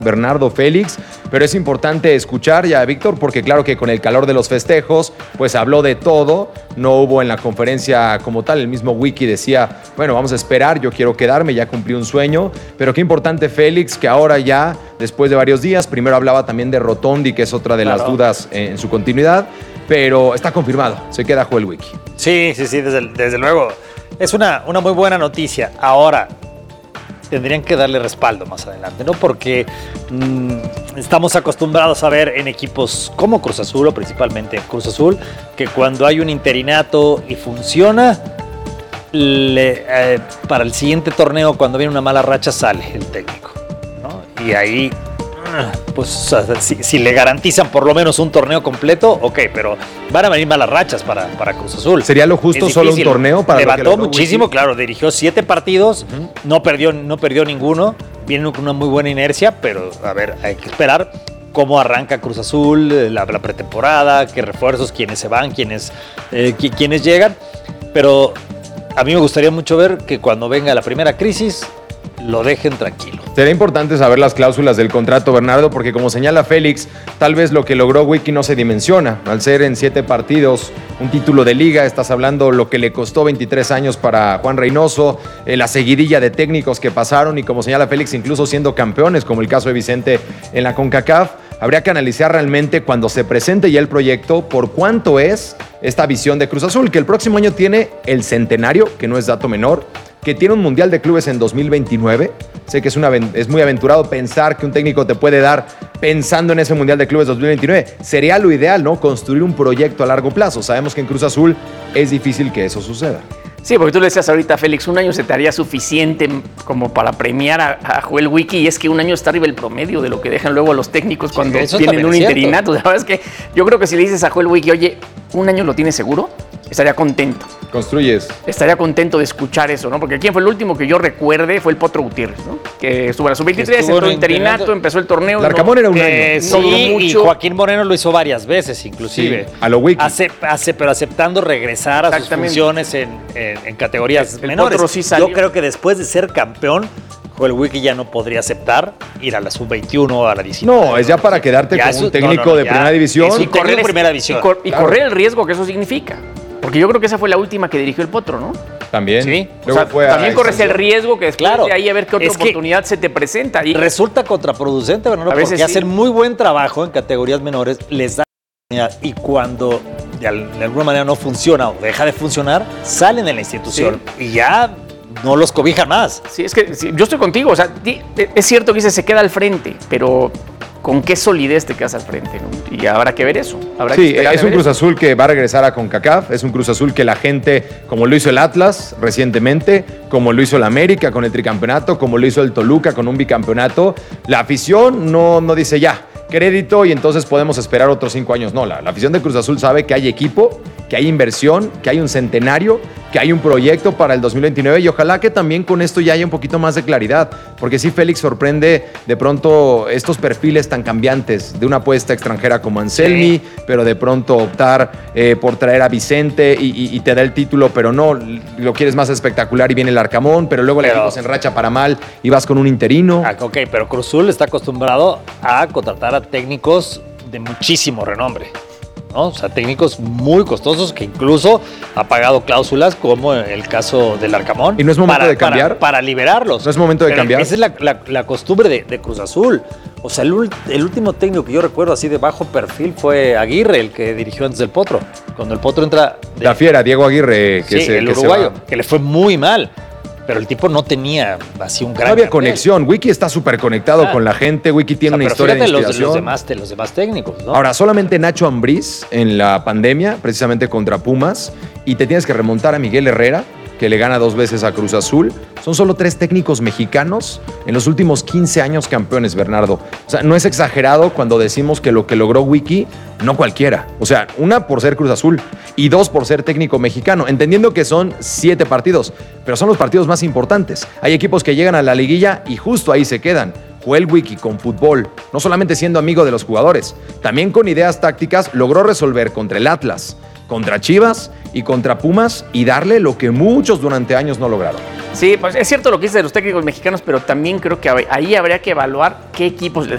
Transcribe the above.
Bernardo, Félix, pero es importante escuchar ya a Víctor porque claro que con el calor de los festejos pues habló de todo, no hubo en la conferencia como tal, el mismo Wiki decía, bueno, vamos a esperar, yo quiero quedarme, ya cumplí un sueño, pero qué importante Félix que ahora ya después de varios días, primero hablaba también de Rotondi, que es otra de las dudas en su continuidad, pero está confirmado, se queda Joel Wiki. Sí, desde luego, es una muy buena noticia. Ahora, tendrían que darle respaldo más adelante, ¿no? Porque estamos acostumbrados a ver en equipos como Cruz Azul, o principalmente en Cruz Azul, que cuando hay un interinato y funciona, para el siguiente torneo, cuando viene una mala racha, sale el técnico, ¿no? Y ahí, pues, si le garantizan por lo menos un torneo completo, ok, pero van a venir malas rachas para Cruz Azul. ¿Sería lo justo solo un torneo? Para levantó muchísimo, claro, dirigió 7 partidos, no perdió ninguno, viene con una muy buena inercia, pero a ver, hay que esperar cómo arranca Cruz Azul, la pretemporada, qué refuerzos, quiénes se van, quiénes llegan, pero a mí me gustaría mucho ver que cuando venga la primera crisis, lo dejen tranquilo. Sería importante saber las cláusulas del contrato, Bernardo, porque como señala Félix, tal vez lo que logró Wiki no se dimensiona. Al ser en 7 partidos un título de liga, estás hablando lo que le costó 23 años para Juan Reynoso, la seguidilla de técnicos que pasaron y como señala Félix, incluso siendo campeones, como el caso de Vicente en la CONCACAF. Habría que analizar realmente cuando se presente ya el proyecto por cuánto es esta visión de Cruz Azul, que el próximo año tiene el centenario, que no es dato menor, que tiene un Mundial de Clubes en 2029. Sé que es muy aventurado pensar que un técnico te puede dar pensando en ese Mundial de Clubes 2029. Sería lo ideal, ¿no? Construir un proyecto a largo plazo. Sabemos que en Cruz Azul es difícil que eso suceda. Sí, porque tú le decías ahorita, Félix, un año se te haría suficiente como para premiar a Joel Wiki, y es que un año está arriba el promedio de lo que dejan luego a los técnicos cuando tienen un interinato. La verdad es que yo creo que si le dices a Joel Wiki, oye, un año lo tienes seguro, estaría contento. Construyes. Estaría contento de escuchar eso, ¿no? Porque ¿quién fue el último que yo recuerde? Fue el Potro Gutiérrez, ¿no? Que estuvo en la sub-23, entró interinato, empezó el torneo. Larcamón era un año. Sí, y Joaquín Moreno lo hizo varias veces, inclusive. Sí, a lo Wiki. Pero aceptando regresar a sus funciones en categorías menores. Potro sí salió. Yo creo que después de ser campeón, Joel Wiki ya no podría aceptar ir a la sub-21 o a la 19. No, es ya para quedarte ya como un técnico de primera división. Sí, técnico de primera división. Y correr el riesgo que eso significa. Porque yo creo que esa fue la última que dirigió el Potro, ¿no? También. Sí. O sea, también corres el riesgo que después de ahí a ver qué otra oportunidad se te presenta. Y resulta contraproducente, Bernardo, porque hacen muy buen trabajo en categorías menores, les dan oportunidad y cuando de alguna manera no funciona o deja de funcionar, salen de la institución y ya no los cobijan más. Sí, es que yo estoy contigo. O sea, es cierto que dice se queda al frente, pero ¿con qué solidez te quedas al frente, ¿no? Y habrá que ver eso. Es un Cruz Azul que va a regresar a CONCACAF, es un Cruz Azul que la gente, como lo hizo el Atlas recientemente, como lo hizo el América con el tricampeonato, como lo hizo el Toluca con un bicampeonato, la afición no dice ya, crédito y entonces podemos esperar otros 5 años. No, la afición de Cruz Azul sabe que hay equipo, que hay inversión, que hay un centenario, que hay un proyecto para el 2029 y ojalá que también con esto ya haya un poquito más de claridad, porque sí, Félix, sorprende de pronto estos perfiles tan cambiantes de una apuesta extranjera como Anselmi, pero de pronto optar por traer a Vicente y te da el título, pero no, lo quieres más espectacular y viene el Arcamón, pero luego el equipo se enracha para mal y vas con un interino. Ok, pero Cruz Azul está acostumbrado a contratar a técnicos de muchísimo renombre, ¿no? O sea, técnicos muy costosos que incluso ha pagado cláusulas como el caso del Arcamón. ¿Y no es momento de cambiar? Para liberarlos. ¿No es momento de cambiar? Esa es la costumbre de Cruz Azul. O sea, el último técnico que yo recuerdo así de bajo perfil fue Aguirre, el que dirigió antes del Potro. Cuando el Potro entra... La fiera, Diego Aguirre. el uruguayo, que le fue muy mal. Pero el tipo no tenía así un gran... No había conexión. Wiki está súper conectado con la gente. Wiki tiene una historia de inspiración. Los demás técnicos, ¿no? Ahora, solamente Nacho Ambriz en la pandemia, precisamente contra Pumas, y te tienes que remontar a Miguel Herrera, que le gana 2 veces a Cruz Azul. Son solo 3 técnicos mexicanos en los últimos 15 años campeones, Bernardo. O sea, no es exagerado cuando decimos que lo que logró Wiki, no cualquiera. O sea, 1 por ser Cruz Azul y 2 por ser técnico mexicano, entendiendo que son 7 partidos, pero son los partidos más importantes. Hay equipos que llegan a la liguilla y justo ahí se quedan. Joel Wiki con fútbol, no solamente siendo amigo de los jugadores, también con ideas tácticas logró resolver contra el Atlas, contra Chivas y contra Pumas y darle lo que muchos durante años no lograron. Sí, pues es cierto lo que dice de los técnicos mexicanos, pero también creo que ahí habría que evaluar qué equipos le